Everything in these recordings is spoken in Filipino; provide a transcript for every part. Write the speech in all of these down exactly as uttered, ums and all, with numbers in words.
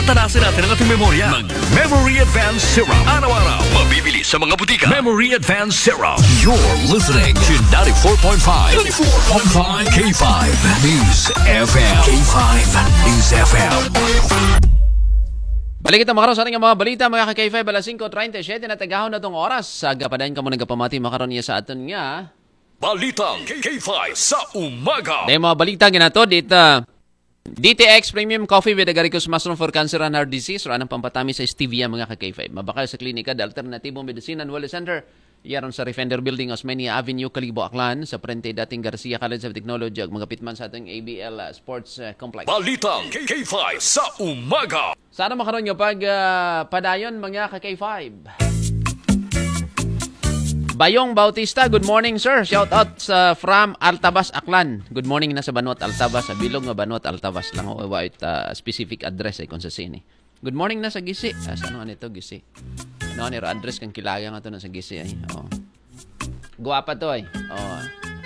Patanasin natin ang ating memorya. Mag-Memory Advance Serum. Araw-araw, mabibili sa mga butika. Memory Advance Serum. You're listening to ninety-four point five. ninety-four point five K five News F M. K five News F M. Balik kita makaroon sa ating mga balita, mga ka-K five, alas five thirty-seven na tagahon na itong oras. Sa gapadayon ka mo nagapamati, makaroon niya sa atin nga. Balitang K five sa umaga. Dahil mga balita ginato, dito, D T X Premium Coffee with Agaricus Mushroom for Cancer and Heart Disease, o anong pampatami sa stevia, mga ka-K five. Mabakal sa klinika, the Alternatibong Medicine and Wellness Center. Yaron sa Refender Building, Osmeña Avenue, Calibo, Aklan, sa Prente dating Garcia College of Technology, ag magapit man sa ating A B L uh, Sports uh, Complex. Balitang K five sa umaga. Sana makaroon nyo pag uh, padayon, mga ka-K five. Bayong Bautista, good morning sir. Shout out sa from Altabas, Aklan. Good morning na sa Banot, Altabas. Sa Bilog nga Banot, Altabas lang. O white uh, specific address ay kung sa sini. Good morning na sa Gisi. Ah, saan ano ito, Gisi? Ano, nero address kang kilaya nga ito na sa Gisi ay. Oh. Guwapa to ay. Oh.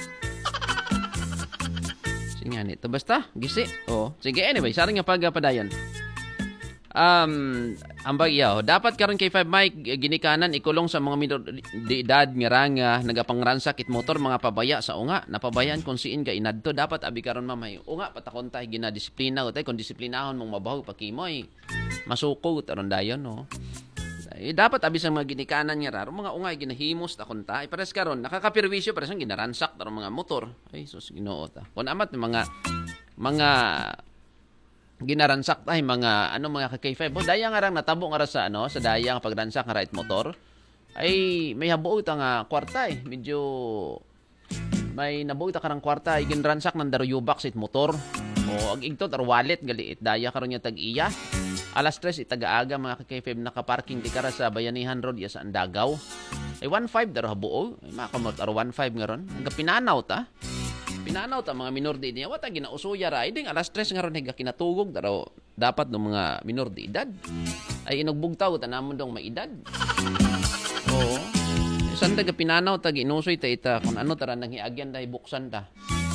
Sige nga nito. Basta, Gisi. Oh. Sige, anyway, sarang nga pagpadayon. Um, ang bagyaw, dapat karon kay five Mike ginikanan ikulong sa mga minor de edad nga ranga nagapangransak it motor mga pabaya sa unga napabayan kung siin ka inadto dapat abi karon mamay unga patakon tay ginadisiplina utay kung disiplinahon mong mabaho pakimoy masuko taron dayon no. Eh, dapat abi sa mga ginikanan nga raro mga ungay ginahimos ta kunta pares karon nakakapirwisyo pares ang ginaransak taron mga motor ay sus Ginoo ta kun amat mga mga ginaransak tay mga ano mga ka-K five. Oh, daya nga rang natabo nga ra sa ano sa daya nga pagransak nga right motor. Ay may habuot nga kwarta eh. Medyo may nabuot ka rang kwarta ay ginransak ng daruyubak sa it motor. O ag igtot ar wallet gali it daya karon nya tag-iya. Alas tres itagaaga mga ka-K five nakaparking di kara sa Bayanihan Road ya sa Andagaw. Ay one five daro habuo. Ay makamot ar one five nga ron. Hanggang pinanaw ta. Pinanaw ta mga minor de niya wata ginausuya ra iding alas tres nga ron higa kinatugog daro dapat ng mga minor de edad ay inugbugtaw ta namon dong maedad. Oo. Isan daga pinanaw ta ginusoy ta ita kung ano tara nang hiagyan dai buksan ta.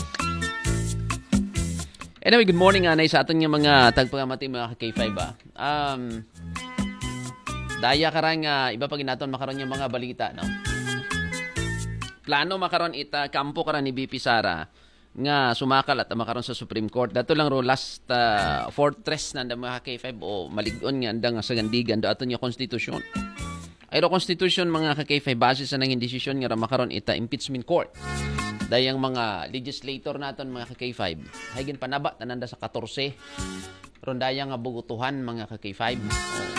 Anyway, good morning anay sa aton nga mga tagpagamati mga K five ba. Um daya karang uh, iba pa ginaton makaron nga mga balita no. Plano makaron ita kampo karan ni B P Sara nga sumakal at makaron sa Supreme Court. Dato lang ro last uh, fortress na mga K five o malig-on nga anda nga sa gandigan do aton nga konstitusyon. Ay ro konstitusyon mga K five base sa nanging desisyon nga makaron ita impeachment court. Dayang mga legislator naton mga K five hagin panaba tananda sa fourteen. Ron dayang nga bugutuhan mga K five. Oh.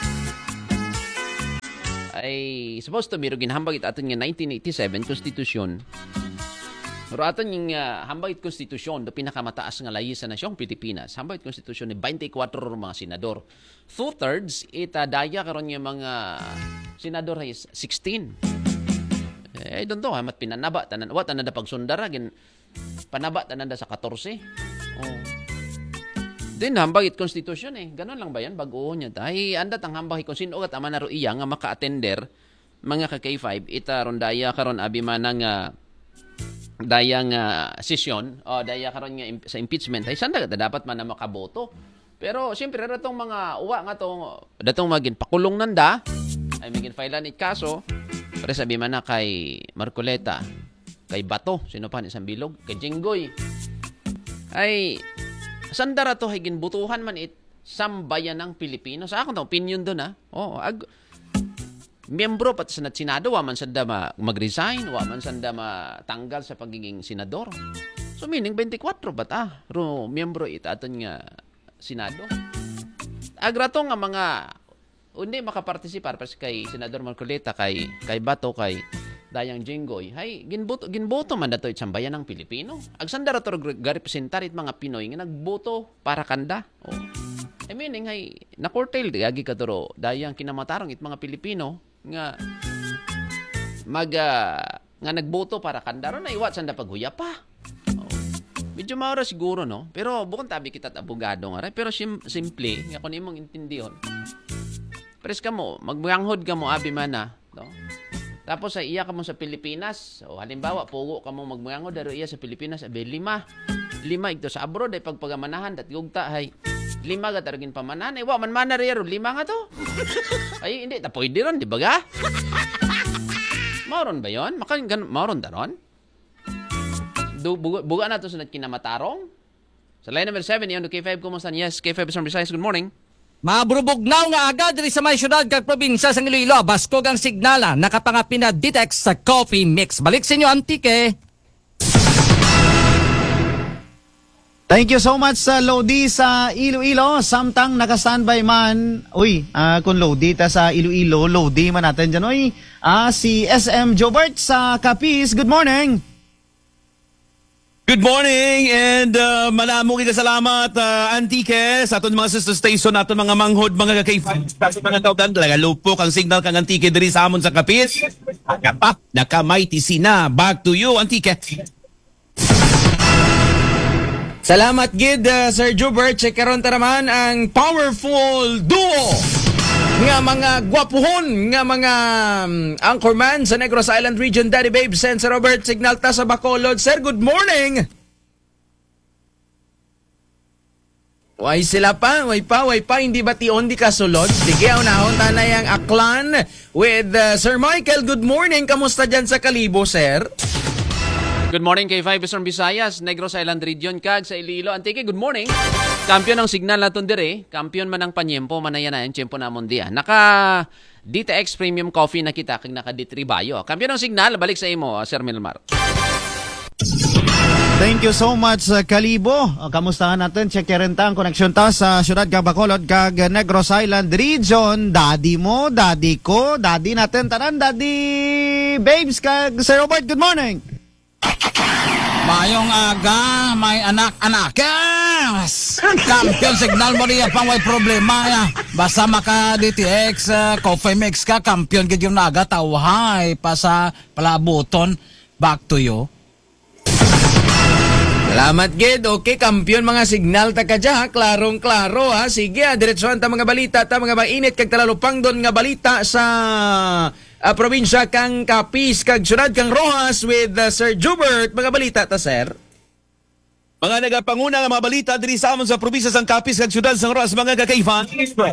Ay supposed to miro ginhambag it aton nga nineteen eighty-seven konstitusyon. Pero aton yung uh, hambag it konstitusyon do pinakamataas nga lahi sa nasyong Pilipinas. Hambag it konstitusyon ni twenty-four mga senador. Two-thirds ita daya karon nga mga senador ay sixteen. Eh don't know hamat pinanaba tanan wa tanan da pagsundara gin panaba tanan da sa fourteen. Oh. Then hambag it konstitusyon eh. Ganon lang ba yan? Bago niya. Ay, andat ang hambag kung sino at ama na ro iya nga maka-attender mga ka-K five. Ita ron daya karon abi man nga daya nga sesyon o daya karon nga imp- sa impeachment. Ay, saan dapat man na makaboto? Pero, siyempre, ratong mga uwa nga tong datong magin pakulong nanda ay magin filean it kaso pero sabi man na kay Marcoleta, kay Bato, sino pa ni Sambilog, kay Jinggoy. Ay, sandara to higin butuhan man it sambayan ng Pilipino. Sa akong opinion doon ha. Oh, ag miyembro pati sa Senado wa man sanda ma- mag-resign, wa man sanda matanggal sa pagiging senador. So meaning twenty-four bat ah, ro miyembro it aton nga Senado. Agrato nga mga hindi makapartisipar pas kay Senador Marcoleta, kay kay Bato, kay Dayang Jinggoy. Hay ginboto ginboto man dato it sambayan ng Pilipino. Agsanda ra to representar it mga Pinoy nga nagboto para kanda. Oh. I mean hay na-curtail agi kadto dayang kinamatarong it mga Pilipino nga mag uh, nga nagboto para kanda ron ay wat sanda paghuya pa. Oh. Medyo maura siguro no, pero bukod tabi kita abogado nga pero sim- simple nga kun imong intindihon. Pres ka mo, magbanghod ka mo abi man na, no? Tapos ay iya ka mo sa Pilipinas. O halimbawa, pugo ka mo magmango daro iya sa Pilipinas, abe lima. Lima ito sa abroad ay pagpagamanahan dat gugta hay lima ka taragin pamanan. Eh, wa, man mana rero, lima nga to. Ay, hindi, ta pwede ron, di ba ga? Mauron ba yun? Makan, gan, mauron da ron? Du, buga, buga na to sunod kinamatarong. Sa line number seven, yun, K five, kumusta? Yes, K five is from Visayas, good morning. Mabrubugnaw nga agad diri sa may syudad kag probinsya sa Iloilo. Baskog ang signala nakapangapina detect sa coffee mix. Balik sa inyo, Antike. Thank you so much sa Lodi sa Iloilo. Samtang naka-standby man. Uy, uh, kung Lodi ta sa Iloilo, Lodi man natin dyan. Uy, uh, si S M Jobert sa Capiz. Good morning. Good morning and uh, malamong ikasalamat uh, Antike sa aton mga sister station naton mga manghod mga kakay sa mga kautan talaga lupok ang signal kang Antike diri sa amon sa Capiz. Agapa nakamighty sina back to you Antike. Salamat gid uh, Sir Jubert. Check karon ta naman ang powerful duo nga mga gwapuhon nga mga um, anchorman sa Negros Island Region, Daddy Babes and Sir Robert Signal ta sa Bacolod. Sir, good morning. Way sila pa, way pa, way pa, hindi ba tion di kasulod? Sige, unahon tanay ang aklan with uh, Sir Michael. Good morning, kamusta dyan sa Kalibo, sir? Good morning, K five Eastern Visayas, Negros Island Region, kag sa Iloilo. Antike, good morning. Kampiyon ng signal naton dire, kampiyon man ng panyempo, manayan na yung tiyempo namon diya. Naka D T X Premium Coffee na kita, kag naka D three Bayo. Kampiyon ng signal, balik sa imo, Sir Milmar. Thank you so much, uh, Kalibo. Uh, kamustahan natin? Check rin ta ang koneksyon ta sa Syudad kag Bacolod kag Negros Island Region. Daddy mo, daddy ko, daddy natin tanan, daddy babes kag Sir Robert. Good morning. Mayong aga, may anak-anak. Yes! Kampiyon signal mo niya pang may problema ya. Basta maka D T X, uh, coffee mix ka, kampiyon gid yung naga, tawhay pa sa palabuton. Back to you. Salamat gid. Okay, kampiyon mga signal ta kadya ha. Klarong-klaro ha. Sige, diretsuhan ta mga balita, ta mga mainit kag talalupang don nga balita sa Uh, probinsya kang Capiz kag syudad kang Rojas with uh, Sir Jubert. Mga balita ta, sir. Mga nagapanguna nga mga balita diri sa amon sa probinsya sang Capiz kag syudad sang Rojas mga kakaifan.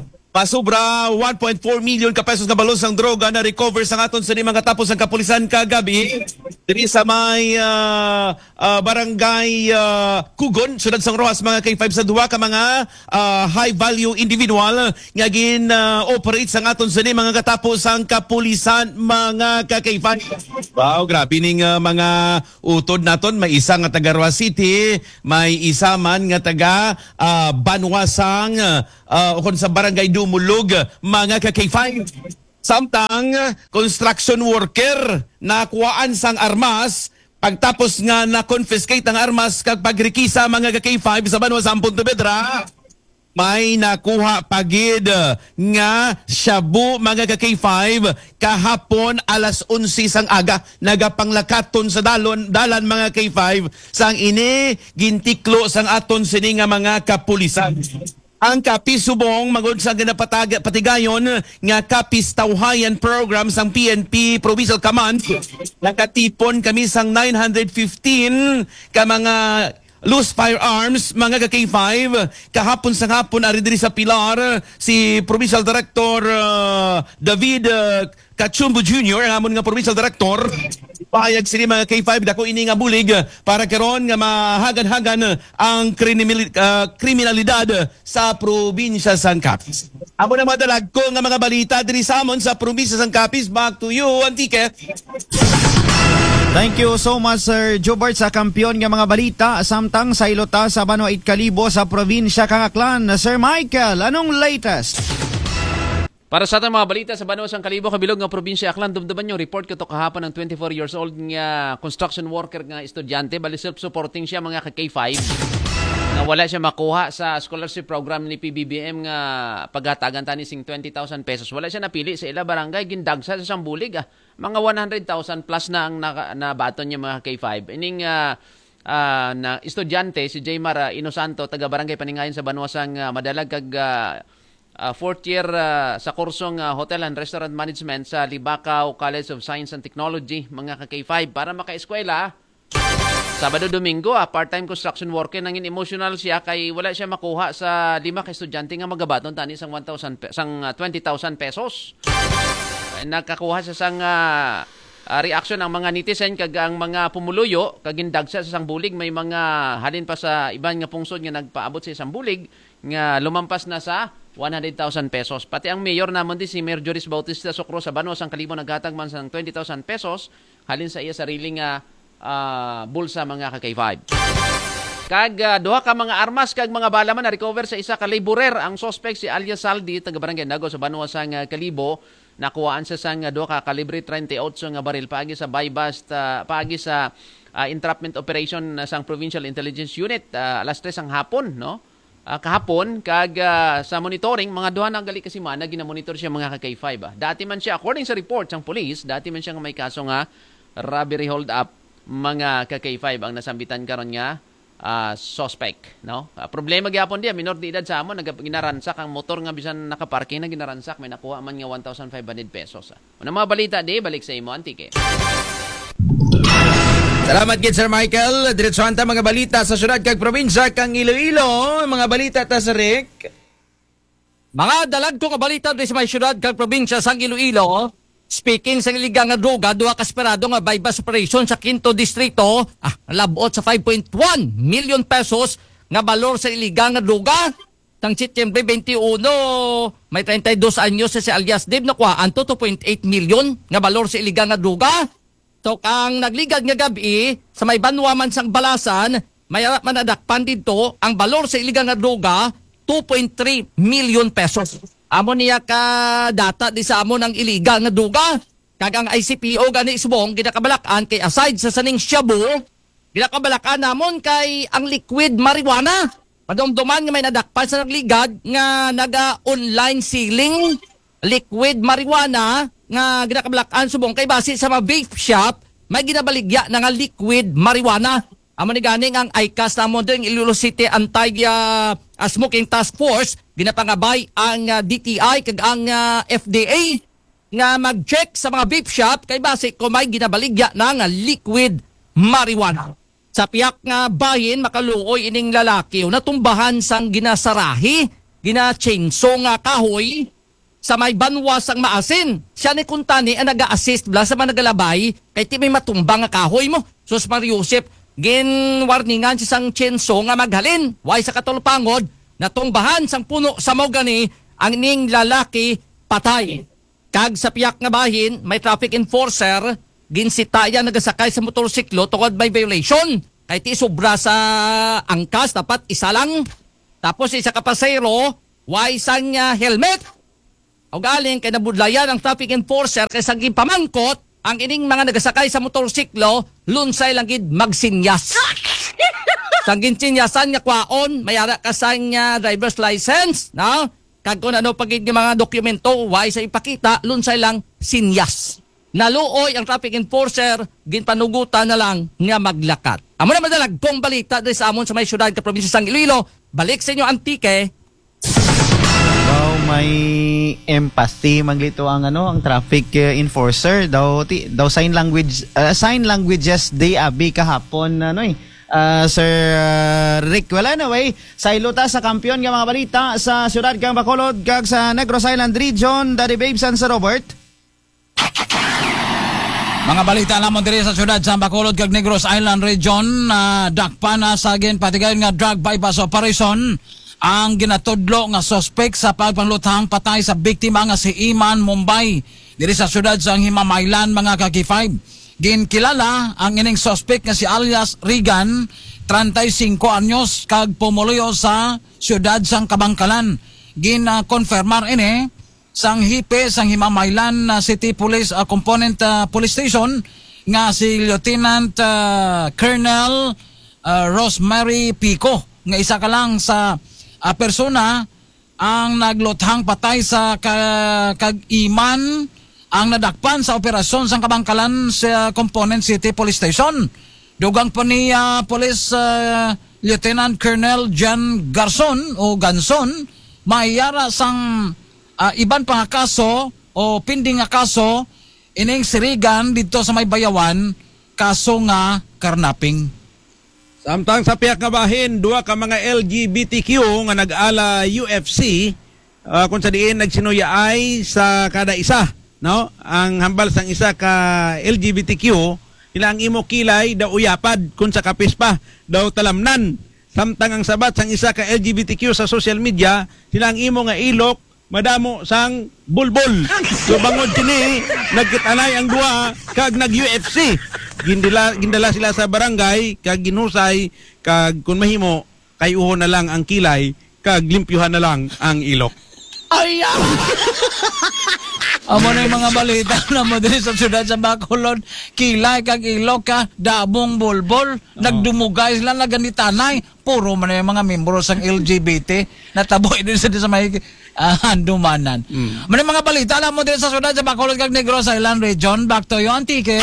Pasubra one point four million ka pesos nga balos ang droga na recover sa aton sa mga tapos ang kapulisan kagabi diri sa may uh, uh, barangay uh, Kugon, syudad sang Rojas mga K five sa duha ka mga uh, high value individual nga gin uh, operate sa aton sa mga katapos ang kapulisan mga K five. Wow, grabe ning uh, mga utod naton, may isa nga taga Rojas City, may isa man nga taga uh, Banwasang uh, o kon sa barangay Dumulog mga ka-K five. Samtang construction worker na kuwaan sang armas pagtapos nga na-confiscate ang armas kag pagrikisa mga ka-K five sa Banwasang Pontevedra, may nakuha pagid nga shabu mga ka-K five kahapon alas onse sang aga nagapanglakaton sa dalon dalan mga K five sang ini gintiklo sang aton sini nga mga kapulisan. Ang Capiz Subong magod sa ginapatigayon nga Capiz Tawhayan Program sang P N P Provincial Command, nakatipon kami sang nine hundred fifteen ka mga loose firearms mga ka-K five. Kahapon sa hapon ari diri sa Pilar si Provincial Director uh, David uh, Kachumbo Junior, ang amon nga Provincial Director. Pahayag sini mga K five dako ini nga bulig para karon nga mahagan-hagan ang kriminal, uh, kriminalidad sa probinsya sang Capiz. Amo na madalag ko nga mga balita diri sa amon sa probinsya sang Capiz. Back to you, Antike. Thank you so much, Sir Jobert, sa kampiyon nga mga balita. Samtang sa ilota sa Banwa Kalibo sa probinsya kang Aklan. Sir Michael, anong latest? Para sa ating mga balita sa Banwa sang Kalibo, kabilog nga probinsya Aklan, dumduman yung report ko to kahapon ng twenty-four years old nga construction worker nga estudyante. Bali self-supporting siya mga ka-K five. Na wala siya makuha sa scholarship program ni P B B M nga paghatagan tani sing twenty thousand pesos. Wala siya napili sa ila barangay, gindagsa sa sambulig ah. Mga one hundred thousand plus na ang nabaton niya mga K five. Ining uh, uh, na estudyante si Jaymar uh, Inosanto, taga barangay Paningayon sa Banwasang uh, madalag kag uh, uh, fourth year uh, sa kursong uh, Hotel and Restaurant Management sa Libacao College of Science and Technology mga ka-K five. Para maka-eskwela Sabado Domingo, ah, part-time construction worker nangin emotional siya kay wala siya makuha sa lima ka estudyante nga magabaton tani sang one thousand pe- sang uh, twenty thousand pesos. Uh, nakakuha siya sang uh, uh, reaction ang mga netizen kag ang mga pumuluyo kag gindagsa sa sang bulig may mga halin pa sa iban nga pungsod nga nagpaabot sa isang bulig nga lumampas na sa one hundred thousand pesos. Pati ang mayor namon di si Mayor Joris Bautista Socro sa Banwa sang Kalibo naghatag man sang twenty thousand pesos halin sa iya sariling nga uh, bulsa mga ka K five. Kag uh, duha ka mga armas kag mga bala man na recover sa isa ka laborer ang suspect si Alias Saldi taga Barangay Nago sa Banwa sang uh, Kalibo. Nakuhaan sa sang uh, duha ka kalibre thirty-eight nga baril paagi sa buy-bust uh, paagi sa uh, entrapment operation uh, sang Provincial Intelligence Unit uh, alas tres ang hapon, no? Uh, kahapon kag uh, sa monitoring mga duha na gali kasi man ginamonitor siya mga ka K five. Ah. Dati man siya according sa report sang police, dati man siya nga may kaso nga robbery hold up mga ka K five ang nasambitan karon nga uh, suspect, no? Uh, problema gyapon dia minor de edad sa amon nag ginaransak ang motor nga bisan nakaparking na ginaransak may nakuha man nga one thousand five hundred pesos. Ah. Una mga balita di balik sa imo Antike. Salamat gid Sir Michael. Diretso anta mga balita sa syudad kag probinsya kang Iloilo. Mga balita ta sa Rick. Mga dalag ko nga balita sa may syudad kag probinsya sang Iloilo. Speaking sa iligang nga droga, duha ka esperado nga bypass operation sa Quinto Distrito, ah, labot sa five point one million pesos nga balor sa iligang nga droga. Tang Setyembre twenty-one, may thirty-two anyos sa si Alias Dave nakuhaan to two point eight million nga balor sa iligang nga droga. So, kang nagligad nga gabi sa may Banwa man sang Balasan, may manadakpan dito ang balor sa iligang nga droga, two point three million pesos. Amo niya ka data di sa amo ng iligang nga droga. Kag ang I C P O gani subong ginakabalakan kay aside sa saning shabu, ginakabalakan namon kay ang liquid marijuana. Padomdoman nga may nadakpan sa nagligad nga naga-online selling liquid marijuana nga ginakabalakan subong kay base sa mga vape shop may ginabaligya na nga liquid marijuana. Amo ni ganing ang I C A S namon ding Iloilo City Anti uh, Smoking Task Force ginapangabay ang uh, D T I kag ang uh, F D A nga mag-check sa mga vape shop kay base ko may ginabaligya na nga liquid marijuana. Sa piyak nga bahin makaluoy ining lalaki natumbahan sang ginasarahi gina-chainsaw nga kahoy sa may Banwa sang Maasin. Siya ni kuntani ang naga-assist bla sa mga nagalabay kay ti may matumbang nga kahoy mo. Sus Mariusip, ginwarningan si sang chainsaw nga maghalin. Way sa katulpangod, natumbahan sang puno sa mogani ang ning lalaki patay. Kag sa piyak nga bahin, may traffic enforcer, ginsitaya nagasakay sa motorsiklo tungod may violation. Kay ti sobra sa angkas, dapat isa lang. Tapos isa ka pasayro, way sang uh, helmet. O galing kay nabudlayan ang traffic enforcer kay saging pamangkot ang ining mga nagasakay sa motorsiklo lunsay lang gid magsinyas. Saging sinyasan nga kwaon mayara ka sa nga driver's license, no? Kag kun ano pagid nga mga dokumento way sa ipakita lunsay lang sinyas. Naluoy ang traffic enforcer ginpanugutan na lang nga maglakat. Amo na madalag kong balita diri sa amon sa may syudad ka probinsya sang Iloilo. Balik sa inyo Antike. Daw may empathy maglito ang ano ang traffic uh, enforcer daw ti, daw sign language uh, sign languages day abi kahapon ano eh uh, Sir uh, Rick wala na way sa iluta sa kampiyon nga mga balita sa syudad kang Bacolod kag sa Negros Island Region Daddy Babe San Sir Robert. Mga balita lamang diri sa syudad sa Bacolod kag Negros Island Region na uh, dakpan na sa gin patigayon nga drug bypass operation ang ginatudlo nga suspect sa pagpanluthang patay sa biktima nga si Iman Mumbai diri sa syudad sa Himamaylan mga ka K five. Ginkilala ang ining suspect nga si Alias Regan, thirty-five anyos kag pumuluyo sa syudad sang Kabangkalan. Gina-confirmar ini sang hipe sang Himamaylan uh, City Police uh, Component uh, Police Station nga si Lieutenant uh, Colonel uh, Rosemary Pico nga isa ka lang sa Uh, persona ang nagluthang patay sa ka, kag-iman ang nadakpan sa operasyon sa Kabangkalan sa Component City Police Station. Dugang po ni uh, Police uh, Lieutenant Colonel John Garson o Ganson maiyara sang uh, iban pang kaso o pinding nga kaso ining sirigan dito sa may bayawan kaso nga karnaping. Samtang sa piyak nga bahin, duha ka mga L G B T Q nga nag-ala U F C uh, kung sa diin nagsinuyaay sa kada isa, no? Ang hambal sang isa ka L G B T Q, sila ang imo kilay daw uyapad kung sa kapis pa daw talamnan. Samtang ang sabat sang isa ka L G B T Q sa social media, sila ang imo nga ilok madamo sang bulbul. So bangod kini nagkitanay ang duha kag nag-U F C. Gindala gindala sila sa barangay kag ginusay kag kun mahimo kay uho na lang ang kilay kag limpyuhan na lang ang ilok. Ay! Amo na yung mga balita na mo din sa syudad sa Bacolod. Kilay kag ilok ka, dabong bulbol, nagdumugay sila na ganitanay. Puro man na yung mga membro sang L G B T na taboy din sa sa may uh, handumanan. Mm. Man yung mga balita alam mo din sa syudad sa Bacolod kag Negros Island Region. Back to you, Antique.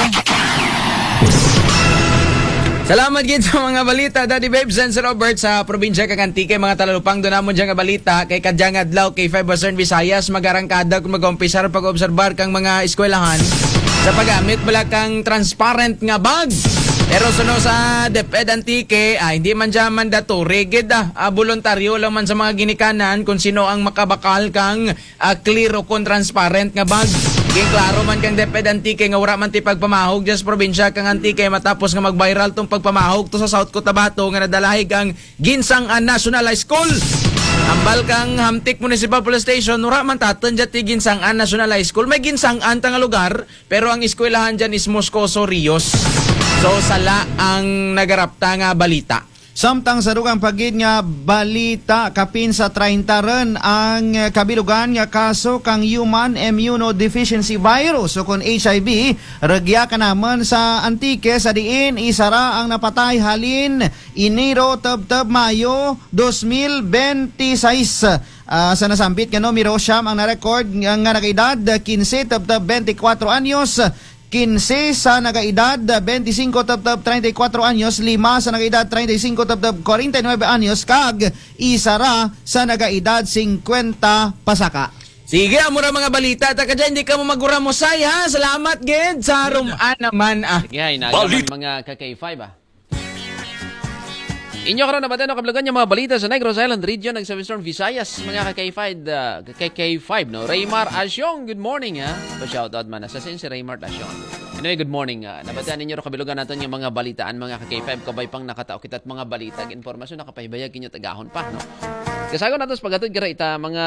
Salamat gid sa mga balita, Daddy Babes and Sir Robert sa probinsya kag Antique, mga talalupang doon namon dyan nga balita kay kadyang adlaw kay five Western Visayas magarangkada kung mag-umpisar pag-obserbar kang mga eskwelahan sa paggamit bala kang transparent nga bag. Pero suno sa DepEd Antique, ah, hindi man dyan mandatory, gid ah, ah, voluntaryo lang man sa mga ginikanan kung sino ang makabakal kang ah, clear o kung transparent nga bag. Ging klaro man kang DepEd Antique nga wala man ti pagpamahog dyan sa probinsya kang Antique matapos nga mag-viral tong pagpamahog to sa South Cotabato nga nadalahig ang Ginsangan National High School. Ambal kang Hamtik Municipal Police Station, wala man taton dyan ti Ginsangan National High School. May ginsangan tang lugar, pero ang eskwelahan dyan is Moscoso Rios. So sala ang nagarapta nga balita. Samtang sa dugang pagid nga balita kapin sa thirty ren ang kabilugan nga kaso kang human immunodeficiency virus o kon H I V regya ka naman sa Antique sa diin isara ang napatay halin Enero tab-tab Mayo twenty twenty-six. Uh, sa nasambit nga numero siyam ang na-record nga nakaedad fifteen tab-tab twenty-four anyos, fifteen sa nagaedad twenty-five tab-tab thirty-four anyos, lima sa nagaedad thirty-five tab-tab forty-nine anyos, kag isara sa nagaedad fifty pasaka. Sige, amura mga balita. Taka dyan, hindi ka mo maguramosay ha. Salamat, Ged. Sa rumaan naman ah. Sige, inagaman mga K K five ah. Inyo karon na ba tayo kablagan yung mga balita sa Negros Island Region ng Western Visayas, mga K K five, uh, K K five, no? Raymar Asyong, good morning, ha? Pa-shoutout man. Asasin si Raymar Asyong. Anyway, good morning. Uh, nabatan ninyo kabilugan natin yung mga balitaan, mga K K five, kabay pang nakatao kita at mga balita, informasyon nakapahibayag inyo tagahon pa, no? Kasago natin sa paghatod gara ita, mga...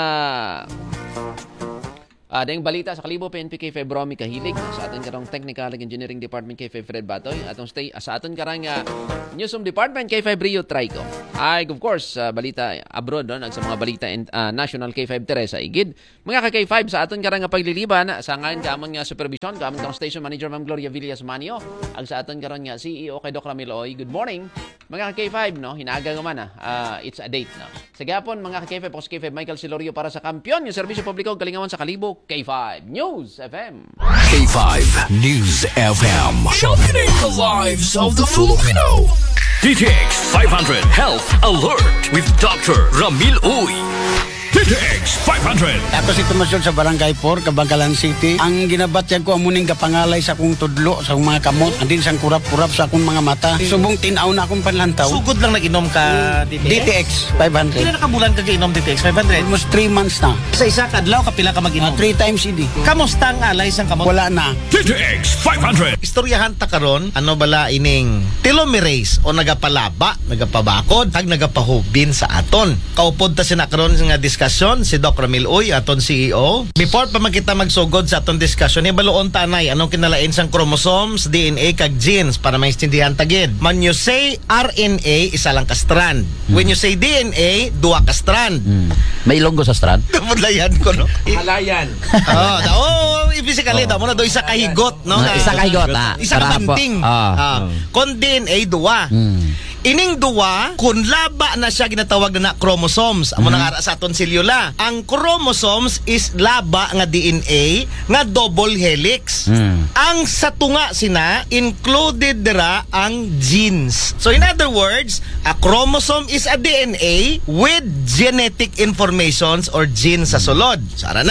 Ah, uh, dayong balita sa Kalibo P N P K five Romy Kahilig, sa aton karong Technical and Engineering Department K five Fred Batoy, atong stay uh, sa aton karang uh, Newsroom Department K five Rio Trico. Ay, of course, uh, balita abroad no, sa mga balita in, uh, National K five Teresa Igid. Mga K K five sa aton karang pagliliban sa ngayon kamon nga supervision, kamon kang station manager Ma'am Gloria Villas Manio, ang sa aton karon nga C E O kay Doc Ramil Oy. Good morning. Mga K K five no, hinaga man ah. Uh, it's a date no. Sa gapon mga K K five po K five Michael Silorio para sa kampiyon yung serbisyo publiko kalingawan sa Kalibo K five News F M. K five News F M. Sharpening the lives of the Filipino. D T X five hundred Health Alert with Doctor Ramil Uy. D T X five hundred. Ako si Tomasyon sa Barangay four, Kabagalan City. Ang ginabatyag ko amuning kapangalay sa akong tudlo, sa akong mga kamot, andin sang kurap-kurap sa akong mga mata. Subong tinaw na akong panlantaw. Sugod lang nag-inom ka D T X? D T X five hundred. Kailan nakabulan ka inom D T X five hundred? Almost three months na. Sa isa kadlaw kapila ka mag-inom? Uh, three times idi. Kamusta ang alay sang kamot? Wala na. D T X five hundred. Istoryahan ta karon, ano bala ining telomerase o nagapalaba, nagapabakod, kag nagapahubin sa aton. Kaupod ta sina karon nga diskusyon si Doc Ramil Uy, aton C E O. Before pa magkita magsugod sa aton diskusyon, ibaloon tanay anong kinalain sang chromosomes, D N A kag genes para maintindihan tagid. When you say R N A, isa lang ka strand. Hmm. When you say D N A, duwa ka strand. Hmm. May ilonggo sa strand? Kamudlayan ko, no? Halayan. Oh, da, oh, physically, oh. da mo na do isa ka higot, no? Uh, isa ka higot, ah. Isa ka banting. Ah. Ah. Kon D N A, duwa. Hmm. Ining duwa, kung laba na siya ginatawag na, na chromosomes. Amo mm-hmm. nang ara sa aton selula. Ang chromosomes is laba nga D N A nga double helix. Mm. Ang sa tunga sina included dira ang genes. So in other words, a chromosome is a D N A with genetic informations or genes sa sulod. So ara na.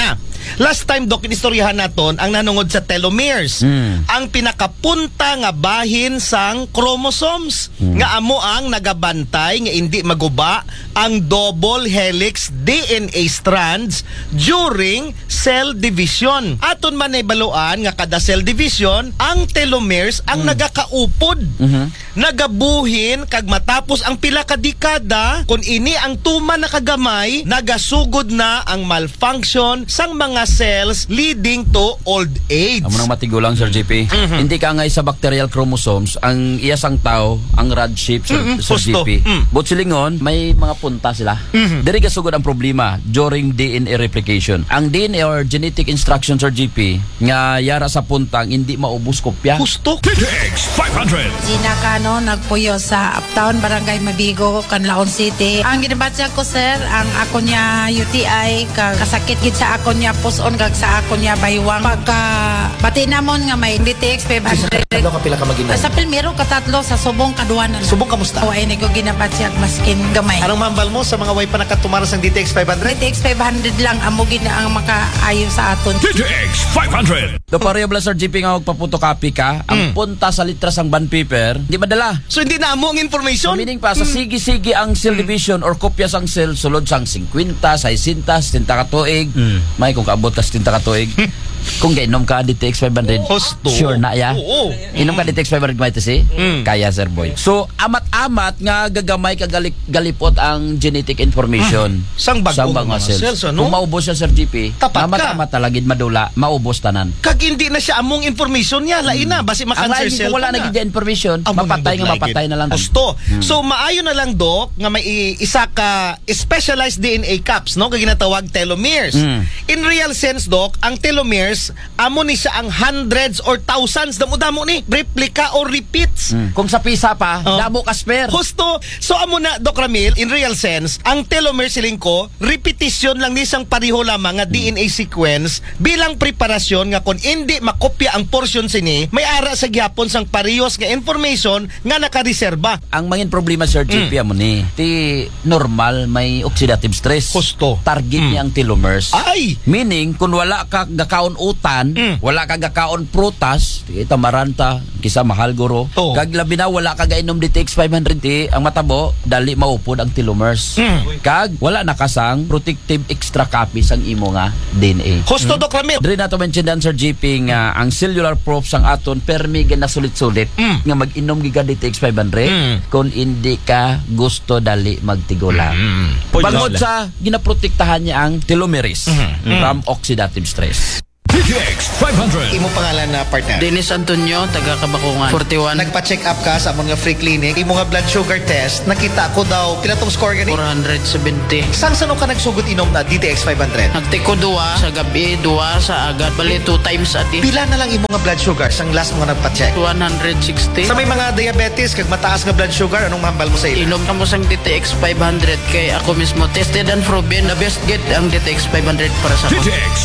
Last time, Dok, inistoryahan naton ang nanungod sa telomeres. Mm. Ang pinakapunta nga bahin sang chromosomes. Mm. Nga amo ang nagabantay nga hindi maguba ang double helix D N A strands during cell division. Aton man ay baluan nga kada cell division, ang telomeres ang Mm. nagakaupod. Mhm. Nagabuhin kag matapos ang pila ka dekada, kung ini ang tuman na kagamay, nagasugod na ang malfunction sang mga cells leading to old age. Amo nang matigulang, Sir J P. Hindi ka ngay sa bacterial chromosomes, ang iyasang tao, ang rod shape, Sir, Mhm. Sir Husto. J P. Mm. But silingon, may mga punta sila. Diri ka sugod ang problema during D N A replication. Ang D N A or genetic instruction, Sir J P, nga yara sa puntang hindi maubos kopya. Gusto. D T X five hundred. Gina Cano, nagpuyo sa Uptown, Barangay Mabigo, Canlaon City. Ang ginabatya ko, sir, ang ako niya U T I, kag kasakit gid sa ako niya puson, kag sa ako niya baywang. Pagka bati namon nga may D T X five hundred. Ano ka pila ka maginan? Sa Pilmero, katatlo, sa Subong, kaduanan. Subong kamusta? O, ay, ko ginabatya, maskin gamay. Anong mambal mo sa mga way pa nakatumaras ng D T X five D hundred? T X five hundred lang, amo gid na ang makaayo sa aton. D T X five hundred. Do pareho bala, Sir J P, nga magpapotocopy ka, ang punta sa litras ang bond paper, di madala. So hindi na amo ang So, information? meaning pa, sa sige-sige ang cell division or kopya sang cell, sulod sang fifty, sixty, sixty ka tuig, may kung kaabot ka sixty ka tuig, kung gainom ka D T X five hundred, Husto. sure na ya. Oo. Inom ka D T X five hundred, may si? Kaya, Sir Boy. So, amat-amat nga gagamay ka gali- galipot ang genetic information. Sang bagong mga cells, ano? Kung maubos siya, Sir G P, Tapat ka. amat-amat talagid madula, maubos tanan. Kag hindi na siya among information niya, lain na, basi Ang makancer lain, cell kung wala ka na. naging information, Amo mapatay nang nga good mapatay like na lang. it. Gusto. So maayo na lang, Dok, nga may i- isa ka specialized D N A caps, no, kag ginatawag telomeres. Mm. In real sense, Dok, ang telomeres amo ni siya ang hundreds or thousands damo-damo ni replica or repeats. Mm. Kung sa pisa pa, Oh. damo kasper. Husto. So amo na, Doc Ramil, in real sense, ang telomere siling ko, repetition lang ni isang pariho lamang nga D N A sequence bilang preparasyon nga kung hindi makopya ang portion sini, may ara sa gihapon sang parehos nga information nga nakareserba. Ang mangin problema, Sir J P, amo ni, ti normal may oxidative stress. Husto. Target niya ang telomeres. Ay! Meaning, kung wala ka gakaon utan, Mm. wala ka gakaon prutas, ti tamaranta, kisa mahal guro. Oo. Kag labi na wala ka gainom D T X five hundred, ti ang matabo, dali maupod ang telomeres. Mm. Kag wala nakasang protective extra copies ang imo nga D N A. Husto, Doc Ramil. Diri nato mention dan, Sir J P, nga ang cellular proofs ang aton permi na sulit-sulit Mm. nga mag-inom giga D T X five hundred Mm. kung hindi ka gusto dali magtigulang. Mm. Bangod sa ginaprotektahan niya ang telomeres from oxidative stress. D T X five hundred. Imo pangalan na partner? Dennis Antonio, taga Kabakungan. forty-one, Nagpa-check up ka sa among nga free clinic, imo nga blood sugar test, nakita ko daw, pila tong score gani? four seventy. Sang sano ka nagsugot inom na D T X five hundred? Nagtiko duwa sa gabi, duwa sa agad. Bali two times a day. Pila na lang imo nga blood sugar sang last mo nga nagpa-check? one sixty. Sa may mga diabetes kag mataas nga blood sugar, anong mahambal mo sa ila? Inom ka mo sang D T X five hundred kay ako mismo tested and proven na best get ang D T X five hundred para sa D T ako. X